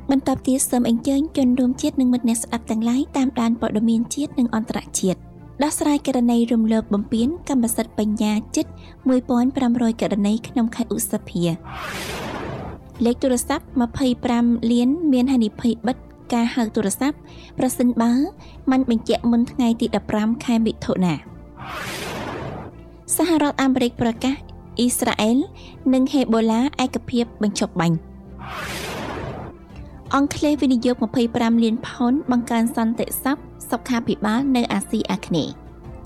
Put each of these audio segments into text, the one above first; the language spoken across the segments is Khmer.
បន្ទាប់ទៀតសូមអញ្ជើញជនរួមជាតិនិងមិត្តអ្នកស្ដាប់ទាំងឡាយតាមដានព័ត៌មានជាតិនិងអន្តរជាតិដោះស្រាយករណីរំលោភបំពានកម្មសិទ្ធិបញ្ញាជិត 1,500 ករណីក្នុងខែឧសភាលេខទូរស័ព្ទ25លានមានហានិភ័យបិទការហៅទូរស័ព្ទប្រសិនបើមិនបញ្ជាក់មុនថ្ងៃទី15ខែមិថុនាសហរដ្ឋអាមេរិកប្រកាសអ៊ីស្រាអែលនិងហេបូឡាឯកភាពបញ្ចុះបាញ់អង្គក្លេសវិនិយោគ25លានផោនបង្កើនសន្តិសុខាភិបាលនៅអាស៊ីអាគ្នេយ៍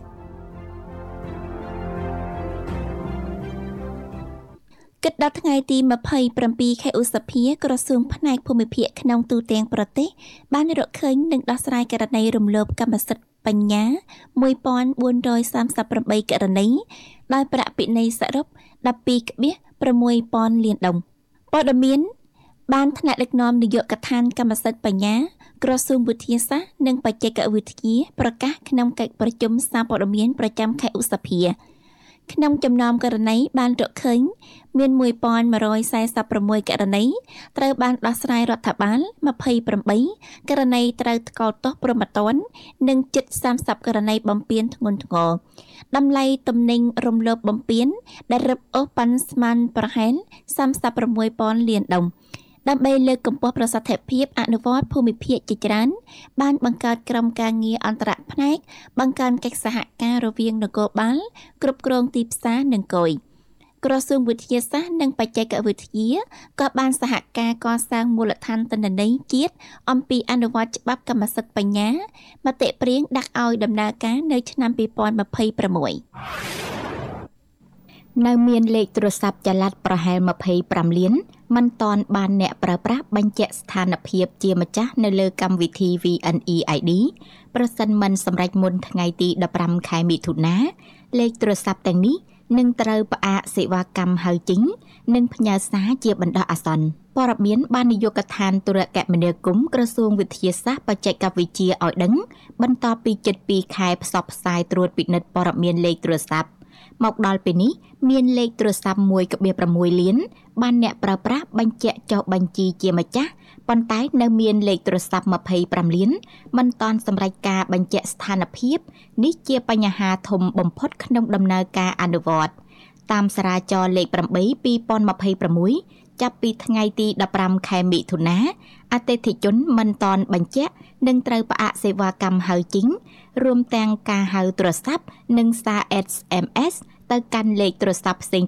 គិតដល់ថ្ងៃទី27ខែឧសភាក្រសួងផ្នែកភូមិភាគក្នុងទូទាំងប្រទេសបានរកឃើញនិងដោះស្រាយករណីរំលោភកម្មសិទ្ធិបញ្ញា 1,438 ករណីដោយប្រាក់ពិន័យសរុប 12.6 លានដុល្លារព័ត៌មានបានថ្នាក់ដឹកនាំនាយកដ្ឋានកម្មសិទ្ធិបញ្ញាក្រសួងវិទ្យាសាស្ត្រនិងបច្ចេកវិទ្យាប្រកាសក្នុងកិច្ចប្រជុំសារព័ត៌មានប្រចាំខែឧសភាក្នុងចំណោមករណីបានរកឃើញមាន 1,146 ករណីត្រូវបានដោះស្រាយរដ្ឋបាល28ករណីត្រូវថ្កោលទោសព្រហ្មទណ្ឌនិងជិត30ករណីបំពានធ្ងន់ធ្ងរតម្លៃទំនិញរំលោភបំពានដែលរឹបអូសប៉ាន់ស្មានប្រហែល 36,000 លានដុល្លារដើម្បីលើកកម្ពស់ប្រសិទ្ធភាពអនុវត្តភូមិភាគជាច្រើនបានបង្កើតក្រុមការងារអន្តរផ្នែកបង្កើនកិច្ចសហការរវាងនគរបាលគ្រប់គ្រងទីផ្សារនិងគយក្រសួងវិទ្យាសាស្ត្រនិងបច្ចេកវិទ្យាក៏បានសហការកសាងមូលដ្ឋានទិន្នន័យជាតិអំពីអនុវត្តច្បាប់កម្មសិទ្ធិបញ្ញាមតិព្រាងដាក់ឲ្យដំណើរការនៅឆ្នាំ2026 នៅមានលេខទូរស័ព្ទចល័តប្រហែល25លានមិនទាន់បានអ្នកប្រើប្រាស់បញ្ជាក់ស្ថានភាពជាម្ចាស់នៅលើកម្មវិធី VNeID ប្រសិនមិនសម្រេចមុនថ្ងៃទី15ខែមិថុនាលេខទូរស័ព្ទទាំងនេះនឹងត្រូវផ្អាកសេវាកម្មហៅចេញនិងផ្ញើសារជាបណ្ដោះអាសន្នព័ត៌មានបាននាយកដ្ឋានទូរគមនាគមន៍ក្រសួងវិទ្យាសាស្ត្របច្ចេកវិទ្យាឲ្យដឹងបន្ទាប់ពីជិត2ខែផ្សព្វផ្សាយត្រួតពិនិត្យព័ត៌មានលេខទូរស័ព្ទមកដល់ពេលនេះមានលេខទូរស័ព្ទ 1.6 លានបានអ្នកប្រើប្រាស់បញ្ជាក់ចុះបញ្ជីជាម្ចាស់ប៉ុន្តែនៅមានលេខទូរស័ព្ទ25លានមិនទាន់សម្រេចការបញ្ជាក់ស្ថានភាពនេះជាបញ្ហាធំបំផុតក្នុងដំណើរការអនុវត្តតាមសារាចរណ៍លេខ8/2026ចាប់ពីថ្ងៃទី15ខែមិថុនាអតិថិជនមិនទាន់បញ្ជាក់នឹងត្រូវផ្អាកសេវាកម្មហៅចេញរួមទាំងការហៅទូរស័ព្ទនិងសារ SMS ទៅកាន់លេខទូរស័ព្ទផ្សេង